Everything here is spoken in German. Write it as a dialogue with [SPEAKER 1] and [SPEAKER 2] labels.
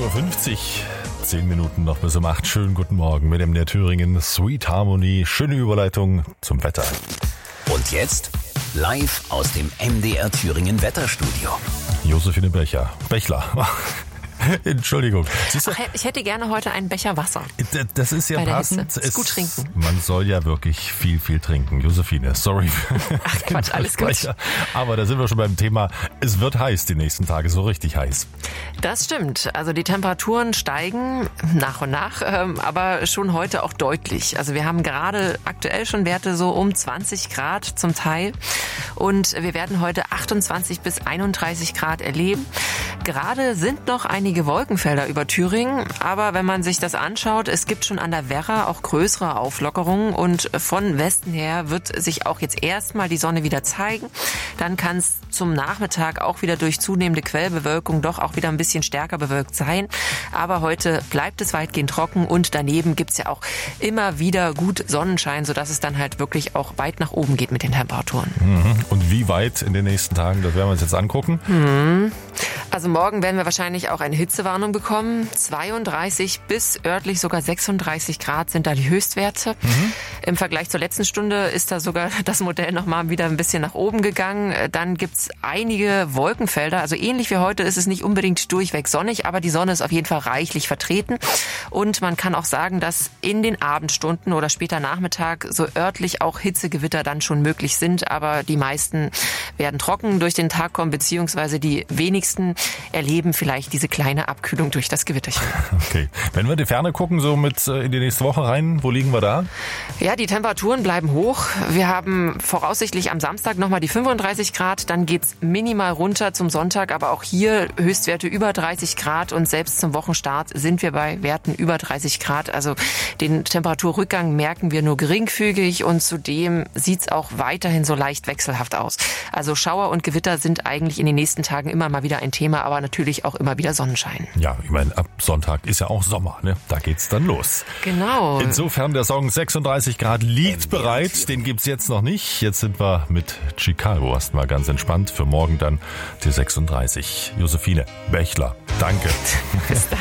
[SPEAKER 1] 7.50 Uhr. 10 Minuten noch bis um 8. Schönen guten Morgen mit dem MDR Thüringen Sweet Harmony. Schöne Überleitung zum Wetter.
[SPEAKER 2] Und jetzt live aus dem MDR Thüringen Wetterstudio.
[SPEAKER 1] Josephine Bechler. Entschuldigung.
[SPEAKER 3] Ach, ich hätte gerne heute einen Becher Wasser.
[SPEAKER 1] Das ist ja passend.
[SPEAKER 3] Ist gut trinken.
[SPEAKER 1] Man soll ja wirklich viel trinken. Josephine, sorry.
[SPEAKER 3] Ach Quatsch, alles gut.
[SPEAKER 1] Aber da sind wir schon beim Thema, es wird heiß die nächsten Tage, so richtig heiß.
[SPEAKER 3] Das stimmt. Also die Temperaturen steigen nach und nach, aber schon heute auch deutlich. Also wir haben gerade aktuell schon Werte so um 20 Grad zum Teil. Und wir werden heute 28 bis 31 Grad erleben. Gerade sind noch einige Wolkenfelder über Thüringen, aber wenn man sich das anschaut, es gibt schon an der Werra auch größere Auflockerungen und von Westen her wird sich auch jetzt erstmal die Sonne wieder zeigen. Dann kann es zum Nachmittag auch wieder durch zunehmende Quellbewölkung doch auch wieder ein bisschen stärker bewölkt sein. Aber heute bleibt es weitgehend trocken und daneben gibt es ja auch immer wieder gut Sonnenschein, sodass es dann halt wirklich auch weit nach oben geht mit den Temperaturen.
[SPEAKER 1] Und wie weit in den nächsten Tagen, das werden wir uns jetzt angucken.
[SPEAKER 3] Also morgen werden wir wahrscheinlich auch eine Hitzewarnung bekommen. 32 bis örtlich sogar 36 Grad sind da die Höchstwerte. Im Vergleich zur letzten Stunde ist da sogar das Modell nochmal wieder ein bisschen nach oben gegangen. Dann gibt's einige Wolkenfelder. Also ähnlich wie heute ist es nicht unbedingt durchweg sonnig, aber die Sonne ist auf jeden Fall reichlich vertreten. Und man kann auch sagen, dass in den Abendstunden oder später Nachmittag so örtlich auch Hitzegewitter dann schon möglich sind. Aber die meisten werden trocken durch den Tag kommen, beziehungsweise die wenigsten erleben vielleicht diese kleine Abkühlung durch das Gewitterchen.
[SPEAKER 1] Okay. Wenn wir in die Ferne gucken, so mit in die nächste Woche rein, wo liegen wir da?
[SPEAKER 3] Ja, die Temperaturen bleiben hoch. Wir haben voraussichtlich am Samstag nochmal die 35 Grad. Dann geht's minimal runter zum Sonntag, aber auch hier Höchstwerte über 30 Grad und selbst zum Wochenstart sind wir bei Werten über 30 Grad. Also den Temperaturrückgang merken wir nur geringfügig und zudem sieht's auch weiterhin so leicht wechselhaft aus. Also Schauer und Gewitter sind eigentlich in den nächsten Tagen immer mal wieder ein Thema, aber natürlich auch immer wieder Sonnenschein.
[SPEAKER 1] Ja, ich meine, ab Sonntag ist ja auch Sommer, ne? Da geht's dann los.
[SPEAKER 3] Genau.
[SPEAKER 1] Insofern der Song 36 Grad liegt bereit, den gibt's jetzt noch nicht. Jetzt sind wir mit Chicago erstmal ganz entspannt. Für morgen dann die 36. Josephine Bechler, danke.
[SPEAKER 3] Bis dann.